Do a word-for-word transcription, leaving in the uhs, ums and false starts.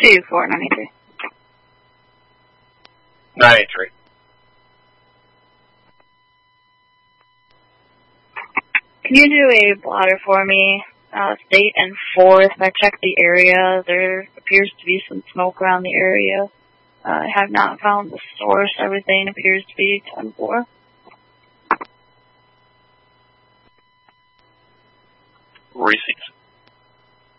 Two four ninety three. Ninety three. Can you do a blotter for me? Uh, state and fourth. I checked the area. There appears to be some smoke around the area. Uh, I have not found the source. Everything appears to be ten four. Receipts.